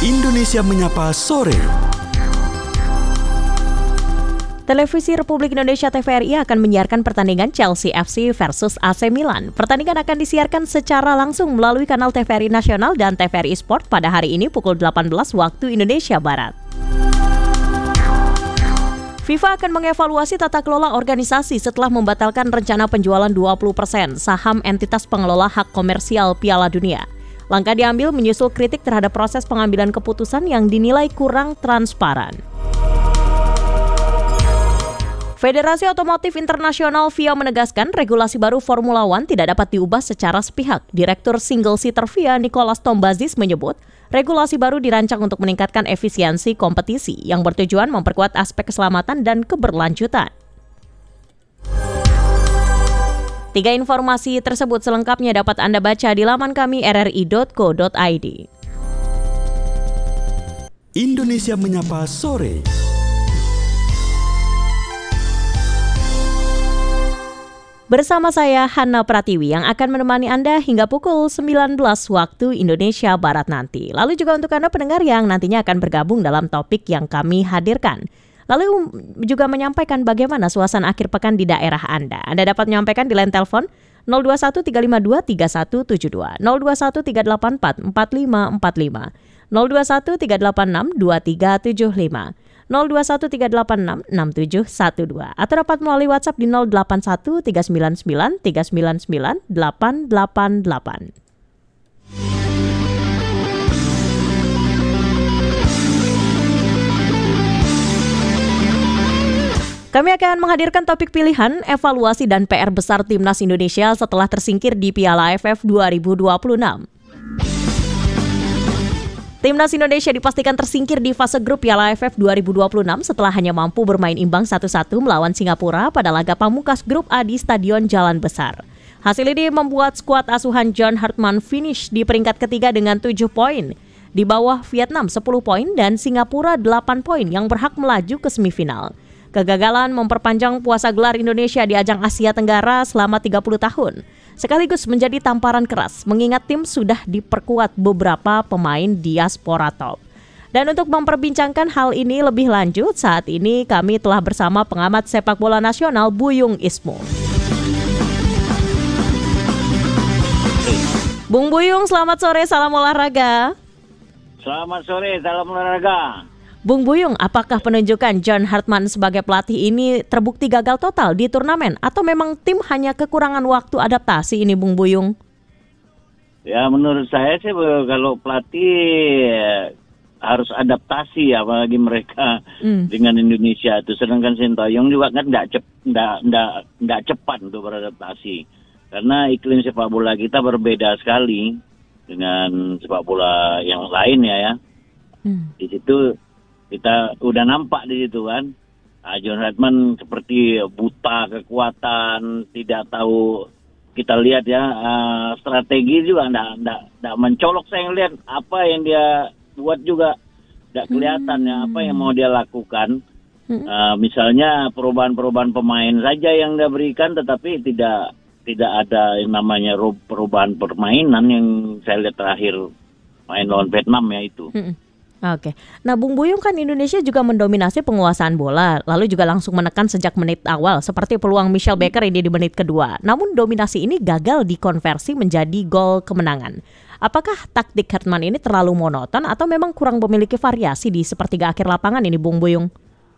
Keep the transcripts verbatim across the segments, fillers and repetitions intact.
Indonesia Menyapa Sore. Televisi Republik Indonesia T V R I akan menyiarkan pertandingan Chelsea F C versus A C Milan. Pertandingan akan disiarkan secara langsung melalui kanal T V R I Nasional dan T V R I Sport pada hari ini pukul delapan belas waktu Indonesia Barat. FIFA akan mengevaluasi tata kelola organisasi setelah membatalkan rencana penjualan dua puluh persen saham entitas pengelola hak komersial Piala Dunia. Langkah diambil menyusul kritik terhadap proses pengambilan keputusan yang dinilai kurang transparan. Federasi Otomotif Internasional F I A menegaskan regulasi baru Formula One tidak dapat diubah secara sepihak. Direktur Single Seater F I A Nicolas Tombazis menyebut, regulasi baru dirancang untuk meningkatkan efisiensi kompetisi yang bertujuan memperkuat aspek keselamatan dan keberlanjutan. Tiga informasi tersebut selengkapnya dapat Anda baca di laman kami r r i dot co dot i d. Indonesia Menyapa Sore. Bersama saya Hana Pratiwi yang akan menemani Anda hingga pukul sembilan belas waktu Indonesia Barat nanti. Lalu juga untuk Anda pendengar yang nantinya akan bergabung dalam topik yang kami hadirkan. Lalu juga menyampaikan bagaimana suasana akhir pekan di daerah Anda. Anda dapat menyampaikan di line telepon nol dua satu tiga lima dua tiga satu tujuh dua, nol dua satu tiga delapan empat empat lima empat lima, nol dua satu tiga delapan enam dua tiga tujuh lima, nol dua satu tiga delapan enam enam tujuh satu dua atau dapat melalui WhatsApp di nol delapan satu tiga sembilan sembilan tiga sembilan sembilan delapan delapan delapan. Kami akan menghadirkan topik pilihan, evaluasi dan P R besar Timnas Indonesia setelah tersingkir di Piala A F F dua ribu dua puluh enam. Timnas Indonesia dipastikan tersingkir di fase grup Piala A F F dua ribu dua puluh enam setelah hanya mampu bermain imbang satu satu melawan Singapura pada laga pamungkas grup A di Stadion Jalan Besar. Hasil ini membuat skuad asuhan John Hartman finish di peringkat ketiga dengan tujuh poin. Di bawah Vietnam sepuluh poin dan Singapura delapan poin yang berhak melaju ke semifinal. Kegagalan memperpanjang puasa gelar Indonesia di ajang Asia Tenggara selama tiga puluh tahun. Sekaligus menjadi tamparan keras mengingat tim sudah diperkuat beberapa pemain diaspora top. Dan untuk memperbincangkan hal ini lebih lanjut, saat ini kami telah bersama pengamat sepak bola nasional Buyung Ismo. Bung Buyung, selamat sore, salam olahraga. Selamat sore, salam olahraga. Bung Buyung, apakah penunjukan John Hartman sebagai pelatih ini terbukti gagal total di turnamen atau memang tim hanya kekurangan waktu adaptasi ini, Bung Buyung? Ya, menurut saya sih kalau pelatih harus adaptasi, apalagi mereka hmm. dengan Indonesia itu. Sedangkan Sintayong juga kan nggak cep, nggak nggak nggak cepat untuk beradaptasi karena iklim sepak bola kita berbeda sekali dengan sepak bola yang lain ya ya. Hmm. Di situ kita udah nampak di situ kan, nah, John Hartman seperti buta kekuatan, tidak tahu. Kita lihat ya uh, strategi juga ndak ndak ndak mencolok. Saya ngelihat apa yang dia buat juga ndak kelihatan hmm. ya apa yang mau dia lakukan. Uh, misalnya perubahan-perubahan pemain saja yang dia berikan, tetapi tidak tidak ada yang namanya perubahan permainan yang saya lihat terakhir main lawan Vietnam ya itu. Hmm. Oke, nah Bung Buyung kan Indonesia juga mendominasi penguasaan bola, lalu juga langsung menekan sejak menit awal, seperti peluang Michelle Baker ini di menit kedua. Namun dominasi ini gagal dikonversi menjadi gol kemenangan. Apakah taktik Hartman ini terlalu monoton atau memang kurang memiliki variasi di sepertiga akhir lapangan ini, Bung Buyung?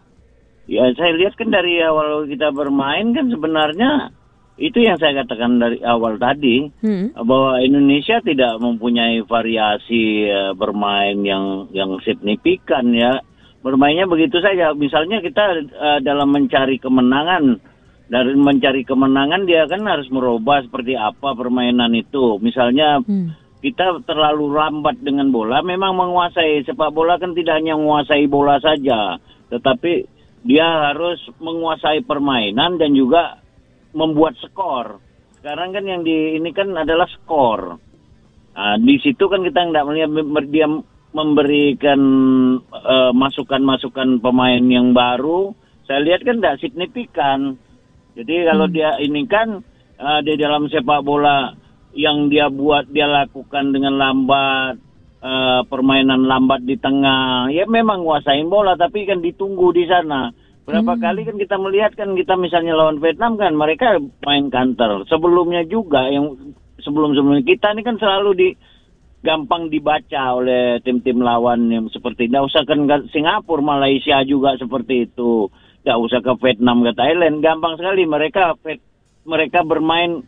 Ya, saya lihat kan dari awal kita bermain kan sebenarnya itu yang saya katakan dari awal tadi, hmm. bahwa Indonesia tidak mempunyai variasi uh, bermain yang yang signifikan ya. Bermainnya begitu saja. Misalnya kita uh, dalam mencari kemenangan, dari mencari kemenangan dia kan harus merubah seperti apa permainan itu. Misalnya hmm. kita terlalu lambat dengan bola, memang menguasai sepak bola kan tidak hanya menguasai bola saja, tetapi dia harus menguasai permainan dan juga membuat skor. Sekarang kan yang di ini kan adalah skor. Nah, di situ kan kita nggak melihat dia memberikan uh, masukan-masukan pemain yang baru. Saya lihat kan nggak signifikan. Jadi kalau hmm. dia ini kan uh, di dalam sepak bola yang dia buat dia lakukan dengan lambat, uh, permainan lambat di tengah. Ya memang nguasain bola, tapi kan ditunggu di sana. Berapa hmm. kali kan kita melihat kan kita misalnya lawan Vietnam kan mereka main counter. Sebelumnya juga yang sebelum-sebelumnya kita ini kan selalu di gampang dibaca oleh tim-tim lawan yang seperti tidak usah kan Singapura, Malaysia juga seperti itu. Tidak usah ke Vietnam, ke Thailand, gampang sekali mereka mereka bermain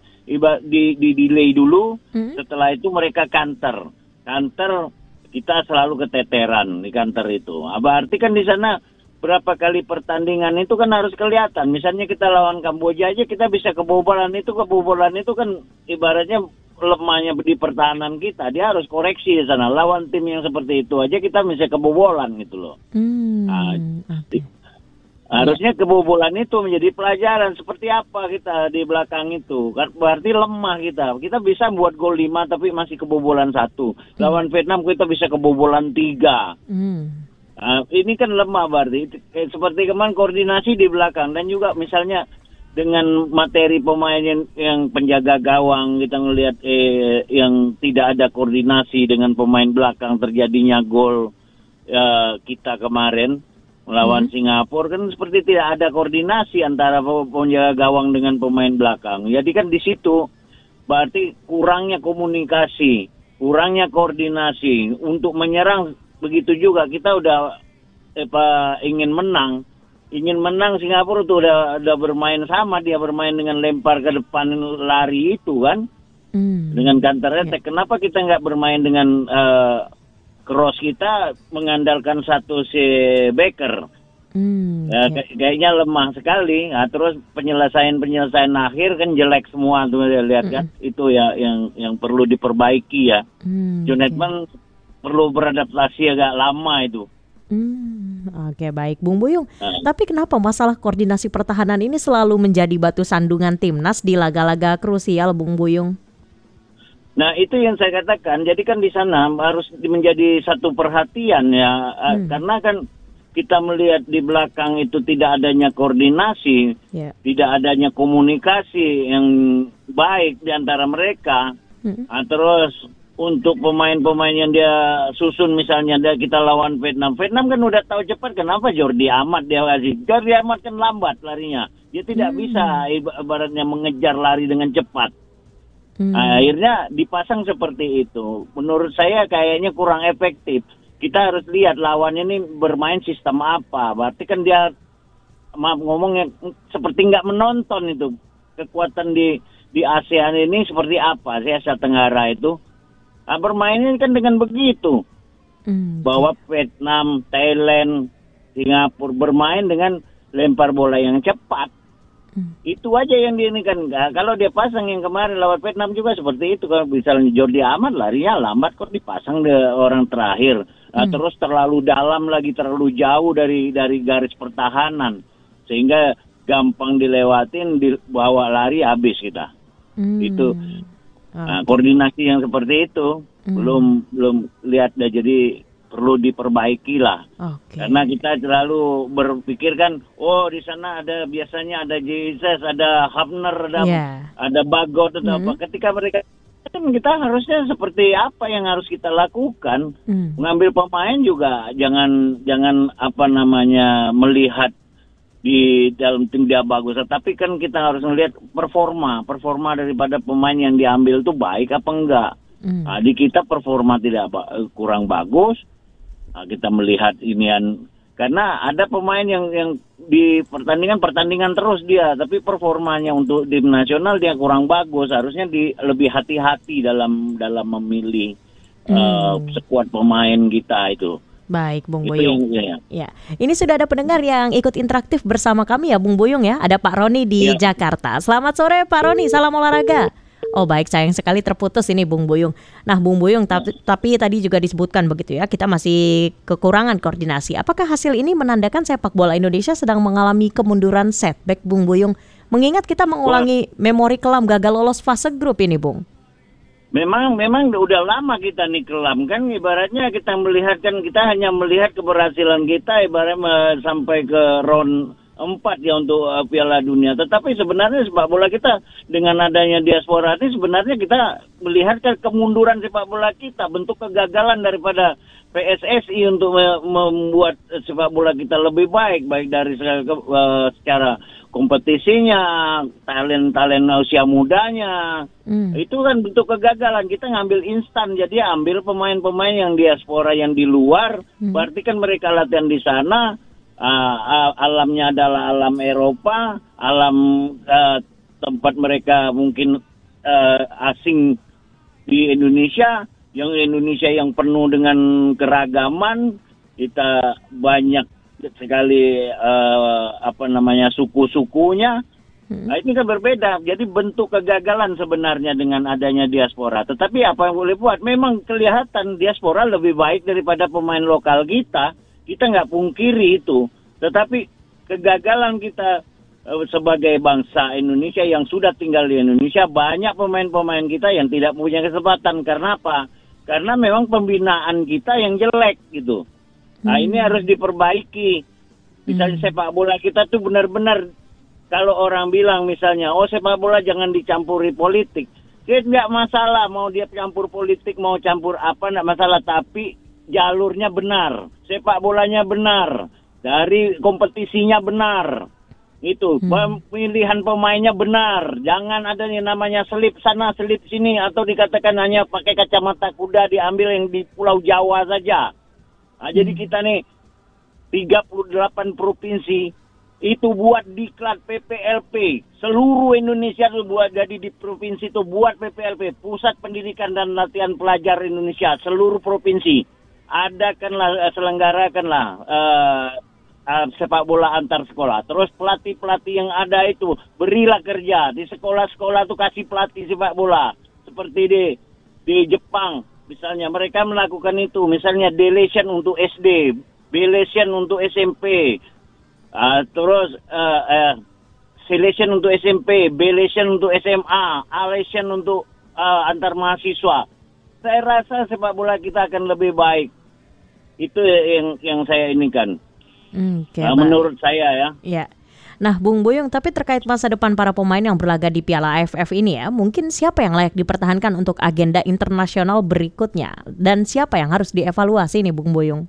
di di delay dulu, hmm? setelah itu mereka counter. Counter kita selalu keteteran di counter itu. Berarti kan di sana berapa kali pertandingan itu kan harus kelihatan. Misalnya kita lawan Kamboja aja kita bisa kebobolan itu, kebobolan itu kan ibaratnya lemahnya di pertahanan kita, dia harus koreksi di sana. Lawan tim yang seperti itu aja kita bisa kebobolan gitu loh. Hmm, nah, okay. Harusnya kebobolan itu menjadi pelajaran seperti apa kita di belakang itu. Berarti lemah kita. Kita bisa buat gol lima tapi masih kebobolan satu. Lawan hmm. Vietnam kita bisa kebobolan tiga. Hmm. Nah, ini kan lemah berarti. Seperti kemarin koordinasi di belakang dan juga misalnya dengan materi pemain yang, yang penjaga gawang kita ngelihat eh, yang tidak ada koordinasi dengan pemain belakang terjadinya gol eh, kita kemarin melawan hmm. Singapura kan seperti tidak ada koordinasi antara penjaga gawang dengan pemain belakang. Jadi kan di situ berarti kurangnya komunikasi, kurangnya koordinasi untuk menyerang. Begitu juga kita udah eh, apa, ingin menang. Ingin menang Singapura tuh udah, udah bermain sama, dia bermain dengan lempar ke depan lari itu kan, mm. dengan counter attack. Yeah. Kenapa kita nggak bermain dengan uh, cross kita mengandalkan satu si Baker? Mm, ya, yeah. kayaknya lemah sekali. Nah, terus penyelesaian penyelesaian akhir kan jelek semua tuh lihat kan, mm. itu ya yang yang perlu diperbaiki ya. Mm, John Edman okay. perlu beradaptasi agak lama itu. Hmm, Oke okay, baik Bung Buyung. Uh. Tapi kenapa masalah koordinasi pertahanan ini selalu menjadi batu sandungan timnas di laga-laga krusial, Bung Buyung? Nah itu yang saya katakan. Jadi kan di sana harus menjadi satu perhatian ya, hmm. karena kan kita melihat di belakang itu tidak adanya koordinasi, yeah. tidak adanya komunikasi yang baik di antara mereka. Hmm. Nah, terus untuk pemain-pemain yang dia susun misalnya dia kita lawan Vietnam. Vietnam kan udah tahu cepat kenapa Jordi Amat dia kasih. Jordi Amat kan lambat larinya. Dia tidak hmm. bisa ibaratnya mengejar lari dengan cepat. Hmm. Nah, akhirnya dipasang seperti itu. Menurut saya kayaknya kurang efektif. Kita harus lihat lawannya ini bermain sistem apa. Berarti kan dia maaf ngomongnya seperti nggak menonton itu. Kekuatan di di ASEAN ini seperti apa? Saya Asia Tenggara itu. Nah, bermainnya kan dengan begitu. Hmm. Bahwa Vietnam, Thailand, Singapura bermain dengan lempar bola yang cepat. Hmm. Itu aja yang dia ini kan. Kalau dia pasang yang kemarin lawan Vietnam juga seperti itu. Kalau misalnya Jordi Amat larinya lambat kok dipasang de orang terakhir. Nah, hmm. Terus terlalu dalam lagi, terlalu jauh dari dari garis pertahanan. Sehingga gampang dilewatin, dibawa lari habis kita. Hmm. Itu. Nah, koordinasi yang seperti itu hmm. belum belum lihat dah, jadi perlu diperbaiki lah. Okay. Karena kita terlalu berpikir kan, oh di sana ada biasanya ada Jesus, ada Hafner, ada yeah. ada Bagot atau hmm. apa. Ketika mereka kita harusnya seperti apa yang harus kita lakukan? Hmm. Mengambil pemain juga jangan jangan apa namanya melihat di dalam tim dia bagus, tapi kan kita harus melihat performa, performa daripada pemain yang diambil itu baik apa enggak. Mm. Nah, di kita performa tidak kurang bagus, nah, kita melihat inian karena ada pemain yang yang di pertandingan pertandingan terus dia, tapi performanya untuk tim nasional dia kurang bagus. Harusnya di lebih hati-hati dalam dalam memilih mm. uh, skuad pemain kita itu. Baik, Bung Buyung. Ya, ya. ya, ini sudah ada pendengar yang ikut interaktif bersama kami ya, Bung Buyung ya. Ada Pak Roni di ya. Jakarta. Selamat sore, Pak Roni. Salam olahraga. Oh baik, sayang sekali terputus ini, Bung Buyung. Nah, Bung Buyung, tapi, tapi tadi juga disebutkan begitu ya, kita masih kekurangan koordinasi. Apakah hasil ini menandakan sepak bola Indonesia sedang mengalami kemunduran setback, Bung Buyung? Mengingat kita mengulangi memori kelam gagal lolos fase grup ini, Bung. Memang memang udah lama kita nih kelam kan, ibaratnya kita melihat kan kita hanya melihat keberhasilan kita ibaratnya sampai ke round empat ya untuk uh, Piala Dunia. Tetapi sebenarnya sepak bola kita dengan adanya diaspora ini sebenarnya kita melihat ke kemunduran sepak bola kita, bentuk kegagalan daripada P S S I untuk me- membuat sepak bola kita lebih baik, baik dari secara, uh, secara kompetisinya, talent-talent usia mudanya. Hmm. Itu kan bentuk kegagalan. Kita ngambil instan, jadi ambil pemain-pemain yang diaspora yang di luar, hmm. berarti kan mereka latihan di sana, uh, uh, alamnya adalah alam Eropa, alam uh, tempat mereka mungkin uh, asing di Indonesia, yang Indonesia yang penuh dengan keragaman, kita banyak sekali uh, apa namanya suku-sukunya. Hmm. Nah, ini kan berbeda. Jadi bentuk kegagalan sebenarnya dengan adanya diaspora. Tetapi apa yang boleh buat? Memang kelihatan diaspora lebih baik daripada pemain lokal kita. Kita nggak pungkiri itu. Tetapi kegagalan kita uh, sebagai bangsa Indonesia yang sudah tinggal di Indonesia, banyak pemain-pemain kita yang tidak punya kesempatan. Karena apa? Karena memang pembinaan kita yang jelek gitu. Nah, hmm. ini harus diperbaiki. Misalnya hmm. sepak bola kita tuh benar-benar, kalau orang bilang misalnya, oh sepak bola jangan dicampuri politik. Dia nggak masalah, mau dia campur politik, mau campur apa, nggak masalah. Tapi jalurnya benar, sepak bolanya benar, dari kompetisinya benar. Itu, hmm. pemilihan pemainnya benar. Jangan ada yang namanya selip sana, selip sini, atau dikatakan hanya pakai kacamata kuda diambil yang di Pulau Jawa saja. Nah, hmm. jadi kita nih tiga puluh delapan provinsi itu buat diklat P P L P. Seluruh Indonesia tuh buat, jadi di provinsi itu buat P P L P, Pusat Pendidikan dan Latihan Pelajar Indonesia, seluruh provinsi. Adakanlah, selenggarakanlah uh, uh, sepak bola antar sekolah. Terus pelatih-pelatih yang ada itu berilah kerja di sekolah-sekolah tuh, kasih pelatih sepak bola. Seperti di di Jepang misalnya, mereka melakukan itu. Misalnya delegation untuk S D, delegation untuk S M P, uh, terus uh, uh, selection untuk S M P, delegation untuk S M A, alation untuk uh, antar mahasiswa. Saya rasa sepak bola kita akan lebih baik. Itu yang yang saya inikan. Okay, uh, menurut saya ya. Ya. Nah, Bung Boyong, tapi terkait masa depan para pemain yang berlaga di Piala A F F ini ya, mungkin siapa yang layak dipertahankan untuk agenda internasional berikutnya? Dan siapa yang harus dievaluasi nih, Bung Boyong?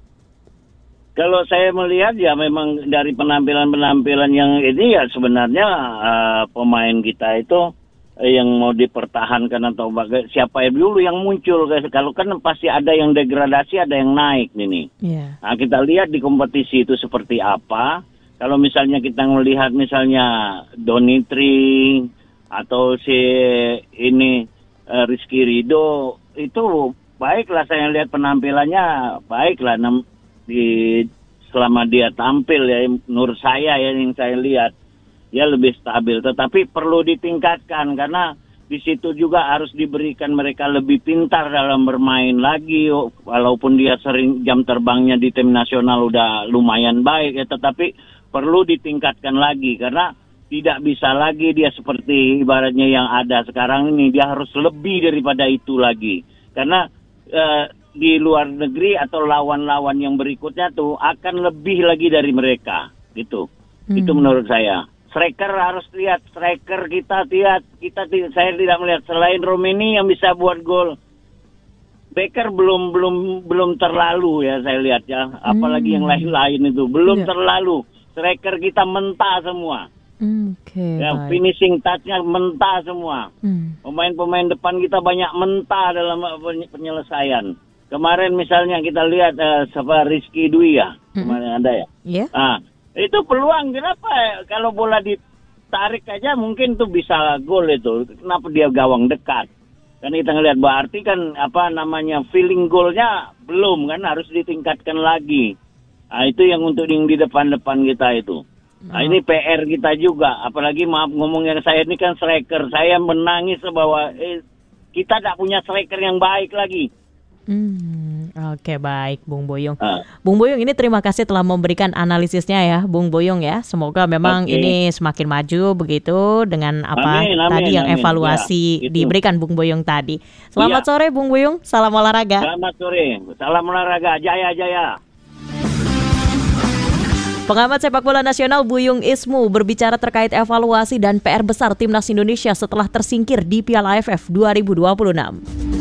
Kalau saya melihat ya memang dari penampilan-penampilan yang ini ya sebenarnya uh, pemain kita itu uh, yang mau dipertahankan atau baga- siapa yang dulu yang muncul. Kalau kan pasti ada yang degradasi, ada yang naik nih. Yeah. Nah, kita lihat di kompetisi itu seperti apa. Kalau misalnya kita melihat misalnya Donitri atau si ini uh, Rizky Ridho, itu baiklah, saya lihat penampilannya baiklah di selama dia tampil ya, menurut saya ya, yang saya lihat dia lebih stabil. Tetapi perlu ditingkatkan karena di situ juga harus diberikan mereka lebih pintar dalam bermain lagi. Walaupun dia sering jam terbangnya di tim nasional udah lumayan baik ya, tetapi perlu ditingkatkan lagi karena tidak bisa lagi dia seperti ibaratnya yang ada sekarang ini. Dia harus lebih daripada itu lagi karena uh, di luar negeri atau lawan-lawan yang berikutnya tuh akan lebih lagi dari mereka gitu. Hmm. Itu menurut saya. Striker harus lihat, striker kita lihat, kita saya tidak melihat selain Romeni yang bisa buat gol. Becker belum belum belum terlalu ya saya lihat ya, apalagi hmm. yang lain-lain itu belum yeah. terlalu. Striker kita mentah semua. Okay, ya, finishing touch-nya mentah semua. Hmm. Pemain-pemain depan kita banyak mentah dalam penyelesaian. Kemarin misalnya kita lihat uh, siapa Rizky Dwi ya, hmm. kemarin ada ya. Yeah. Ah, itu peluang, kenapa kalau bola ditarik aja mungkin tuh bisa gol itu. Kenapa dia gawang dekat? Kan kita ngelihat berarti kan apa namanya feeling golnya belum kan, harus ditingkatkan lagi. Nah, itu yang untuk yang di depan-depan kita itu. Nah, oh. ini P R kita juga. Apalagi maaf ngomong yang saya ini kan striker. Saya menangis bahwa eh, kita tidak punya striker yang baik lagi. Hmm, Oke, okay, baik Bung Boyong. Ah. Bung Boyong ini terima kasih telah memberikan analisisnya ya, Bung Boyong ya. Semoga memang okay. ini semakin maju begitu dengan apa amin, amin, tadi yang amin. evaluasi ya, diberikan Bung Boyong tadi. Selamat ya. sore Bung Boyong, salam olahraga. Selamat sore, salam olahraga, jaya jaya. Pengamat sepak bola nasional Buyung Ismu berbicara terkait evaluasi dan P R besar Timnas Indonesia setelah tersingkir di Piala A F F dua ribu dua puluh enam.